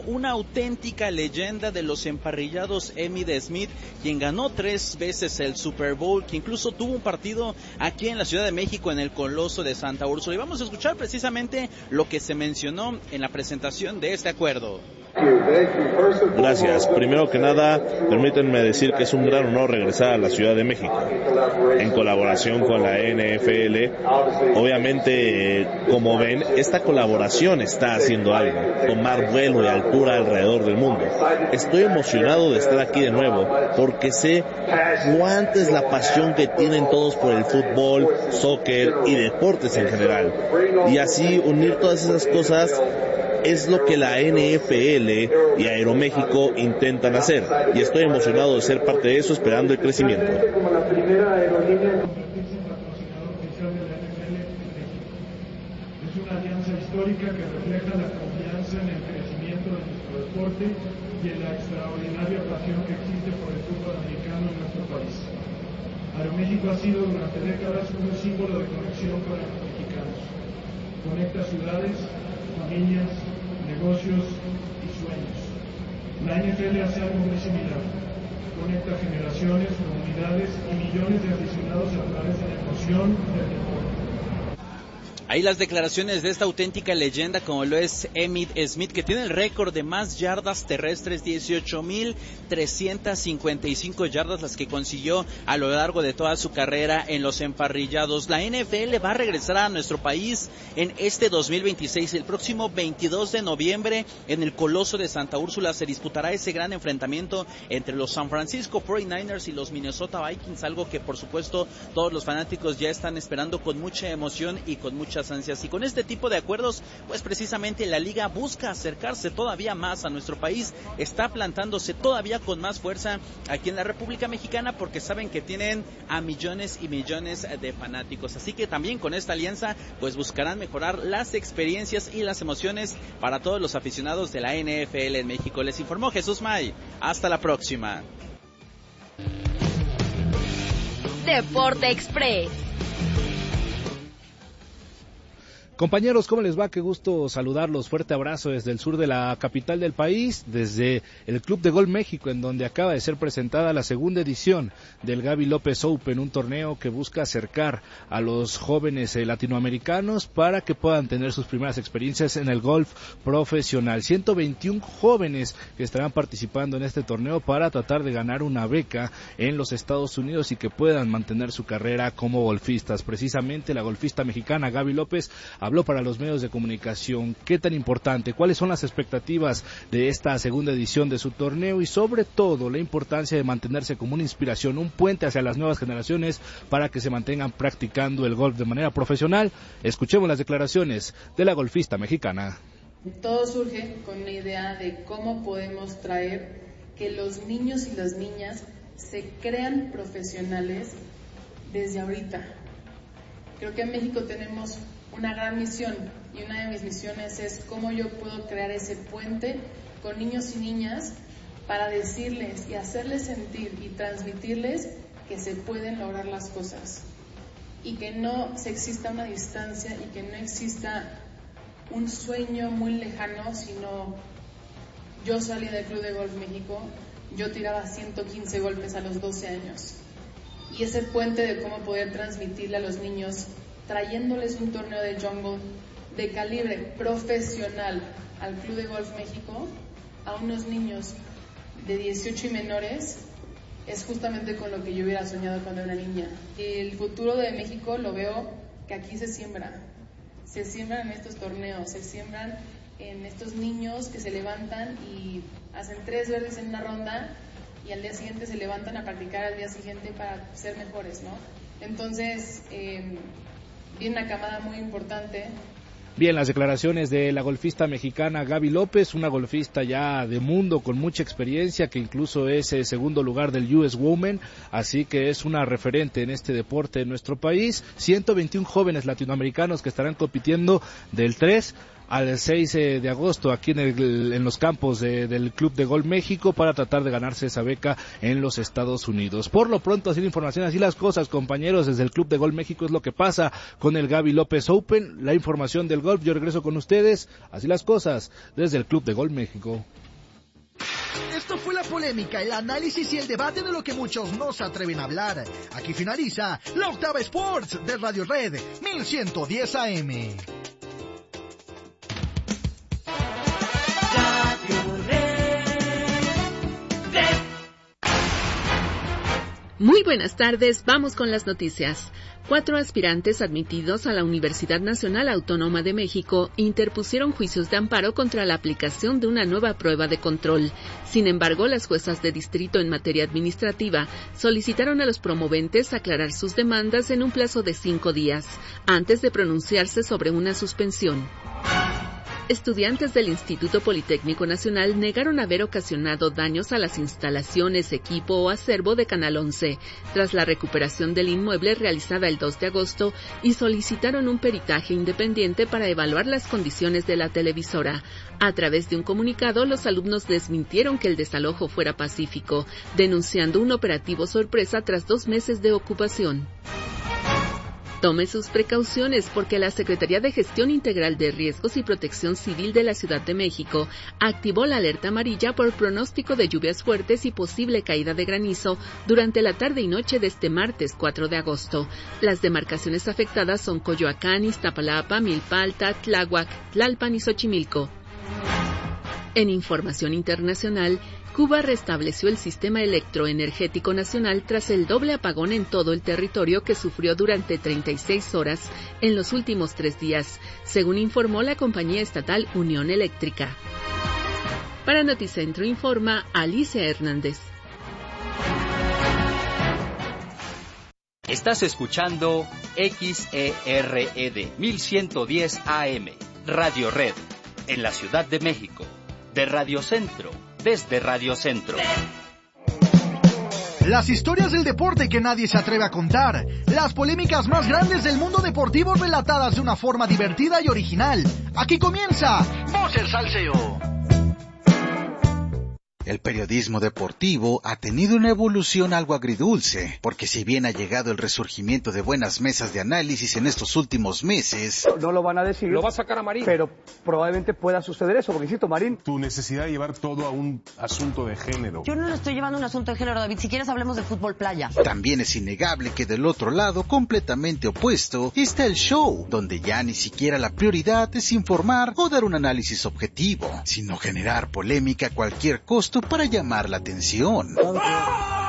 Una auténtica leyenda de los emparrillados, Emmitt Smith, quien ganó 3 veces el Super Bowl, que incluso tuvo un partido aquí en la Ciudad de México en el Coloso de Santa Úrsula. Y vamos a escuchar precisamente lo que se mencionó en la presentación de este acuerdo. Gracias. Primero que nada, permítanme decir que es un gran honor regresar a la Ciudad de México en colaboración con la NFL. Obviamente, como ven, esta colaboración está haciendo algo, tomar vuelo y altura alrededor del mundo. Estoy emocionado de estar aquí de nuevo porque sé cuánta es la pasión que tienen todos por el fútbol, soccer y deportes en general. Y así unir todas esas cosas es lo que la NFL y Aeroméxico intentan hacer, y estoy emocionado de ser parte de eso, esperando el crecimiento. Es una alianza histórica que refleja la confianza en el crecimiento de nuestro deporte y en la extraordinaria pasión que existe por el fútbol americano en nuestro país. Aeroméxico ha sido durante décadas un símbolo de conexión con los mexicanos. Conecta ciudades, familias, negocios y sueños. La NFL hace algo muy similar. Conecta generaciones, comunidades y millones de aficionados a través de la emoción del deporte. Ahí las declaraciones de esta auténtica leyenda como lo es Emmitt Smith, que tiene el récord de más yardas terrestres, 18,355 yardas, las que consiguió a lo largo de toda su carrera en los emparrillados. La NFL va a regresar a nuestro país en este 2026, el próximo 22 de noviembre en el Coloso de Santa Úrsula se disputará ese gran enfrentamiento entre los San Francisco 49ers y los Minnesota Vikings, algo que por supuesto todos los fanáticos ya están esperando con mucha emoción y con muchas ansias. Y con este tipo de acuerdos, pues precisamente la liga busca acercarse todavía más a nuestro país, está plantándose todavía con más fuerza aquí en la República Mexicana porque saben que tienen a millones y millones de fanáticos. Así que también con esta alianza, pues buscarán mejorar las experiencias y las emociones para todos los aficionados de la NFL en México. Les informó Jesús May. Hasta la próxima. Deporte Express. Compañeros, ¿cómo les va? Qué gusto saludarlos. Fuerte abrazo desde el sur de la capital del país, desde el Club de Golf México, en donde acaba de ser presentada la segunda edición del Gaby López Open, un torneo que busca acercar a los jóvenes latinoamericanos para que puedan tener sus primeras experiencias en el golf profesional. 121 jóvenes que estarán participando en este torneo para tratar de ganar una beca en los Estados Unidos y que puedan mantener su carrera como golfistas. Precisamente la golfista mexicana Gaby López habló para los medios de comunicación. ¿Qué tan importante? ¿Cuáles son las expectativas de esta segunda edición de su torneo? Y sobre todo la importancia de mantenerse como una inspiración, un puente hacia las nuevas generaciones para que se mantengan practicando el golf de manera profesional. Escuchemos las declaraciones de la golfista mexicana. Todo surge con una idea de cómo podemos traer que los niños y las niñas se crean profesionales desde ahorita. Creo que en México tenemos una gran misión y una de mis misiones es cómo yo puedo crear ese puente con niños y niñas para decirles y hacerles sentir y transmitirles que se pueden lograr las cosas y que no se exista una distancia y que no exista un sueño muy lejano, sino yo salí del Club de Golf México, yo tiraba 115 golpes a los 12 años y ese puente de cómo poder transmitirle a los niños trayéndoles un torneo de jungle de calibre profesional al Club de Golf México, a unos niños de 18 y menores, es justamente con lo que yo hubiera soñado cuando era niña. El futuro de México lo veo que aquí se siembran en estos torneos, se siembran en estos niños que se levantan y hacen 3 verdes en una ronda y al día siguiente se levantan a practicar al día siguiente para ser mejores, ¿no? Entonces, viene una camada muy importante. Bien, las declaraciones de la golfista mexicana Gaby López, una golfista ya de mundo con mucha experiencia, que incluso es segundo lugar del US Women, así que es una referente en este deporte en nuestro país. 121 jóvenes latinoamericanos que estarán compitiendo del 3 al 6 de agosto aquí en los campos del Club de Golf México para tratar de ganarse esa beca en los Estados Unidos. Por lo pronto, así la información, así las cosas, compañeros, desde el Club de Golf México es lo que pasa con el Gaby López Open. La información del del golf. Yo regreso con ustedes. Así las cosas desde el Club de Golf México. Esto fue la polémica, el análisis y el debate de lo que muchos no se atreven a hablar. Aquí finaliza la Octava Sports de Radio Red 1110 AM. Muy buenas tardes, vamos con las noticias. 4 aspirantes admitidos a la Universidad Nacional Autónoma de México interpusieron juicios de amparo contra la aplicación de una nueva prueba de control. Sin embargo, las juezas de distrito en materia administrativa solicitaron a los promoventes aclarar sus demandas en un plazo de 5 días, antes de pronunciarse sobre una suspensión. Estudiantes del Instituto Politécnico Nacional negaron haber ocasionado daños a las instalaciones, equipo o acervo de Canal 11 tras la recuperación del inmueble realizada el 2 de agosto y solicitaron un peritaje independiente para evaluar las condiciones de la televisora. A través de un comunicado, los alumnos desmintieron que el desalojo fuera pacífico, denunciando un operativo sorpresa tras 2 meses de ocupación. Tome sus precauciones porque la Secretaría de Gestión Integral de Riesgos y Protección Civil de la Ciudad de México activó la alerta amarilla por pronóstico de lluvias fuertes y posible caída de granizo durante la tarde y noche de este martes 4 de agosto. Las demarcaciones afectadas son Coyoacán, Iztapalapa, Milpa Alta, Tláhuac, Tlalpan y Xochimilco. En información internacional, Cuba restableció el sistema electroenergético nacional tras el doble apagón en todo el territorio que sufrió durante 36 horas en los últimos 3 días, según informó la compañía estatal Unión Eléctrica. Para Noticentro informa Alicia Hernández. Estás escuchando XERED 1110 AM, Radio Red, en la Ciudad de México, de Radio Centro. Desde Radio Centro. Las historias del deporte que nadie se atreve a contar. Las polémicas más grandes del mundo deportivo relatadas de una forma divertida y original. Aquí comienza Voz el Salseo. El periodismo deportivo ha tenido una evolución algo agridulce, porque si bien ha llegado el resurgimiento de buenas mesas de análisis en estos últimos meses... No lo van a decir. Lo va a sacar a Marín. Pero probablemente pueda suceder eso, porque insisto, Marín... Tu necesidad de llevar todo a un asunto de género. Yo no lo estoy llevando a un asunto de género, David. Si quieres hablemos de fútbol playa. También es innegable que del otro lado, completamente opuesto, está el show, donde ya ni siquiera la prioridad es informar o dar un análisis objetivo, sino generar polémica a cualquier costo para llamar la atención.